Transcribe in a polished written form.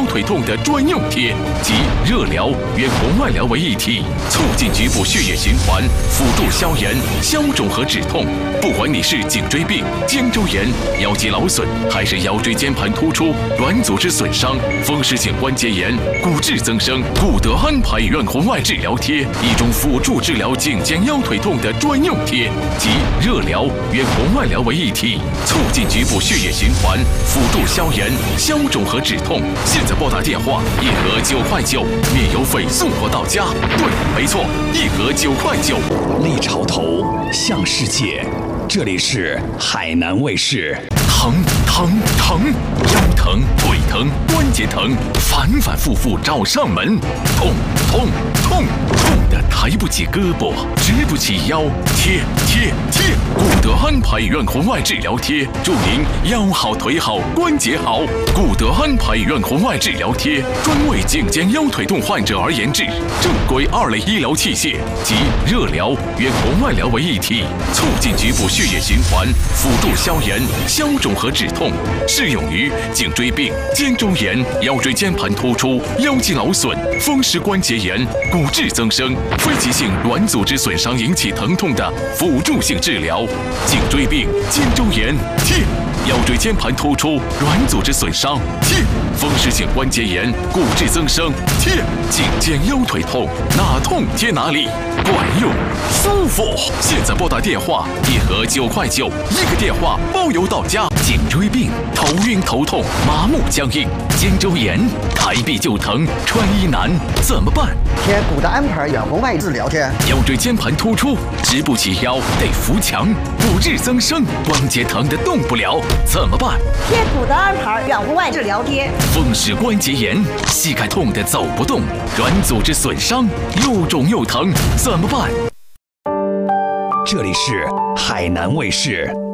腰腿痛的专用贴，集热疗、远红外疗为一体，促进局部血液循环，辅助消炎、消肿和止痛。不管你是颈椎病、肩周炎、腰肌劳损，还是腰椎间盘突出、软组织损伤、风湿性关节炎、骨质增生，固德安排远红外治疗贴，一种辅助治疗颈肩腰腿痛的专用贴，集热疗、远红外疗为一体，促进局部血液循环，辅助消炎、消肿和止痛。现在拨打电话，1盒9块9，免邮费送货到家。对，没错，1盒9块9。 立潮头向世界，这里是海南卫视。 疼疼疼，腰疼、腿疼、关节疼，反反复复找上门，痛痛痛痛的抬不起胳膊，直不起腰，贴贴贴，固德安排远红外治疗贴，祝您腰好腿好关节好。固德安排远红外治疗贴，专为颈肩腰腿痛患者而研制，正规2类医疗器械，集热疗、远红外疗为一体，促进局部血液循环，辅助消炎、消肿和止痛，适用于颈椎病、肩周炎、腰椎间盘突出、腰肌劳损、风湿关节炎、骨质增生、非急性软组织损伤引起疼痛的辅助性治疗。颈椎病、肩周炎贴，腰椎间盘突出、软组织损伤贴，风湿性关节炎、骨质增生贴，颈肩腰腿痛哪痛贴哪里，管用舒服。现在拨打电话，1盒9块9，1个电话包邮到家。颈椎病、头晕头痛、麻木僵硬；肩周炎、抬臂就疼、穿衣难，怎么办？ 贴固德安排远红外治疗贴。 腰椎间盘突出，直不起腰，得扶墙；骨质增生，关节疼得动不了，怎么办？ 贴固德安排远红外治疗贴。 风湿关节炎，膝盖痛得走不动；软组织损伤，又肿又疼，怎么办？ 这里是海南卫视。